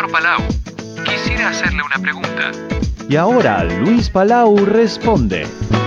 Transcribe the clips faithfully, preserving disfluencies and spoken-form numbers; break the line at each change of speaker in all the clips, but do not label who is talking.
Señor Palau, quisiera hacerle una pregunta.
Y ahora Luis Palau responde.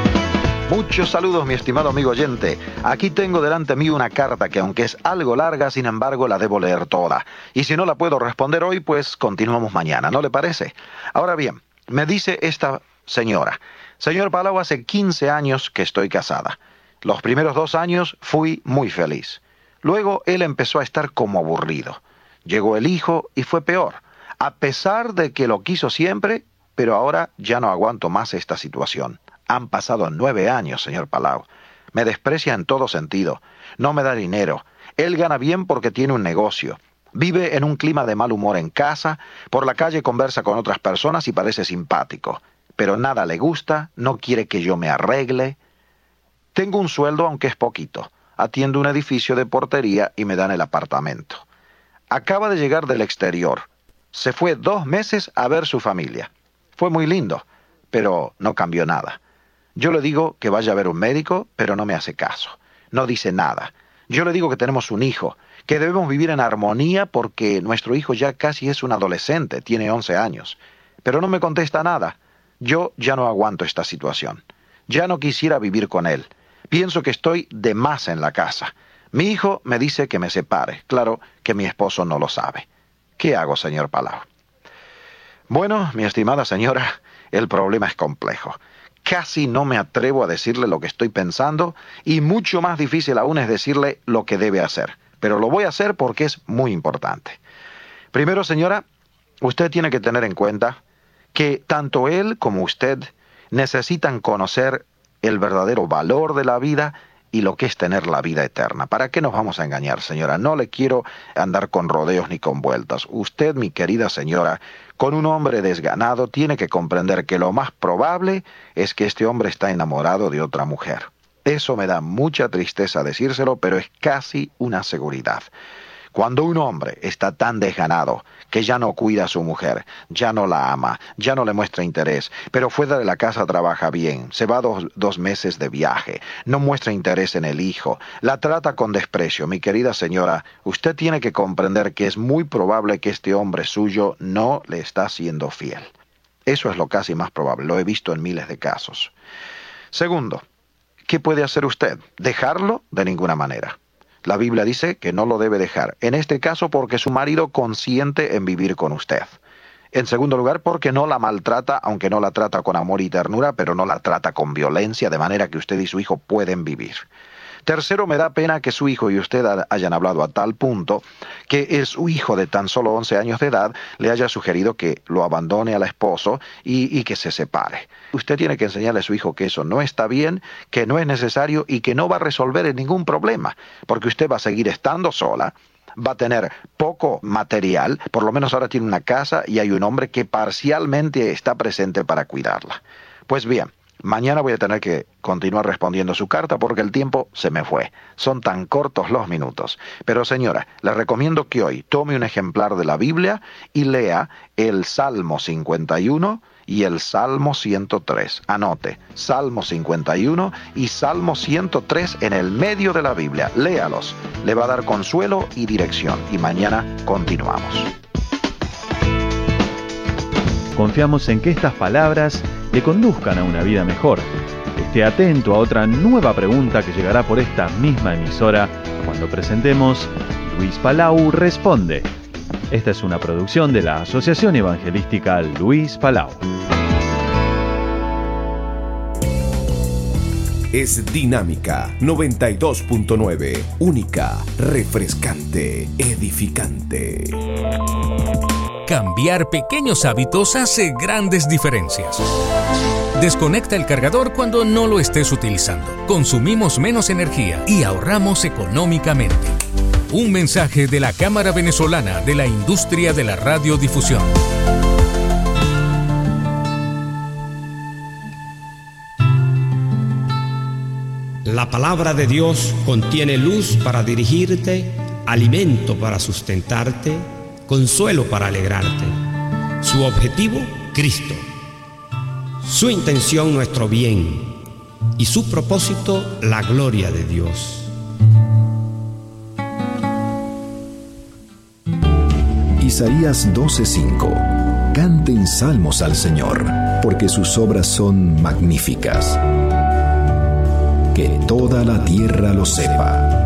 Muchos saludos, mi estimado amigo oyente. Aquí tengo delante mío una carta que, aunque es algo larga, sin embargo la debo leer toda. Y si no la puedo responder hoy, pues continuamos mañana, ¿no le parece? Ahora bien, me dice esta señora: señor Palau, hace quince años que estoy casada. Los primeros dos años fui muy feliz. Luego él empezó a estar como aburrido. Llegó el hijo y fue peor. A pesar de que lo quiso siempre, pero ahora ya no aguanto más esta situación. Han pasado nueve años, señor Palau. Me desprecia en todo sentido. No me da dinero. Él gana bien porque tiene un negocio. Vive en un clima de mal humor en casa. Por la calle conversa con otras personas y parece simpático. Pero nada le gusta, no quiere que yo me arregle. Tengo un sueldo, aunque es poquito. Atiendo un edificio de portería y me dan el apartamento. Acaba de llegar del exterior. Se fue dos meses a ver su familia. Fue muy lindo, pero no cambió nada. Yo le digo que vaya a ver un médico, pero no me hace caso. No dice nada. Yo le digo que tenemos un hijo, que debemos vivir en armonía porque nuestro hijo ya casi es un adolescente, tiene once años. Pero no me contesta nada. Yo ya no aguanto esta situación. Ya no quisiera vivir con él. Pienso que estoy de más en la casa. Mi hijo me dice que me separe. Claro que mi esposo no lo sabe. ¿Qué hago, señor Palau? Bueno, mi estimada señora, el problema es complejo. Casi no me atrevo a decirle lo que estoy pensando y mucho más difícil aún es decirle lo que debe hacer. Pero lo voy a hacer porque es muy importante. Primero, señora, usted tiene que tener en cuenta que tanto él como usted necesitan conocer el verdadero valor de la vida y lo que es tener la vida eterna. ¿Para qué nos vamos a engañar, señora? No le quiero andar con rodeos ni con vueltas. Usted, mi querida señora, con un hombre desganado, tiene que comprender que lo más probable es que este hombre está enamorado de otra mujer. Eso me da mucha tristeza decírselo, pero es casi una seguridad. Cuando un hombre está tan desganado que ya no cuida a su mujer, ya no la ama, ya no le muestra interés, pero fuera de la casa trabaja bien, se va dos, dos meses de viaje, no muestra interés en el hijo, la trata con desprecio, mi querida señora, usted tiene que comprender que es muy probable que este hombre suyo no le está siendo fiel. Eso es lo casi más probable, lo he visto en miles de casos. Segundo, ¿qué puede hacer usted? ¿Dejarlo? De ninguna manera. La Biblia dice que no lo debe dejar. En este caso, porque su marido consiente en vivir con usted. En segundo lugar, porque no la maltrata, aunque no la trata con amor y ternura, pero no la trata con violencia, de manera que usted y su hijo pueden vivir. Tercero, me da pena que su hijo y usted hayan hablado a tal punto que es su hijo de tan solo once años de edad le haya sugerido que lo abandone al esposo y, y que se separe. Usted tiene que enseñarle a su hijo que eso no está bien, que no es necesario y que no va a resolver ningún problema, porque usted va a seguir estando sola, va a tener poco material, por lo menos ahora tiene una casa y hay un hombre que parcialmente está presente para cuidarla. Pues bien, mañana voy a tener que continuar respondiendo su carta porque el tiempo se me fue. Son tan cortos los minutos. Pero señora, le recomiendo que hoy tome un ejemplar de la Biblia y lea el Salmo cincuenta y uno y el Salmo ciento tres. Anote, Salmo cincuenta y uno y Salmo ciento tres en el medio de la Biblia. Léalos. Le va a dar consuelo y dirección. Y mañana continuamos.
Confiamos en que estas palabras le conduzcan a una vida mejor. Esté atento a otra nueva pregunta que llegará por esta misma emisora cuando presentemos Luis Palau Responde. Esta es una producción de la Asociación Evangelística Luis Palau.
Es Dinámica noventa y dos punto nueve, única, refrescante, edificante.
Cambiar pequeños hábitos hace grandes diferencias. Desconecta el cargador cuando no lo estés utilizando. Consumimos menos energía y ahorramos económicamente. Un mensaje de la Cámara Venezolana de la Industria de la Radiodifusión.
La palabra de Dios contiene luz para dirigirte, alimento para sustentarte, consuelo para alegrarte. Su objetivo, Cristo. Su intención, nuestro bien. Y su propósito, la gloria de Dios.
Isaías doce cinco. Canten salmos al Señor, porque sus obras son magníficas. Que toda la tierra lo sepa.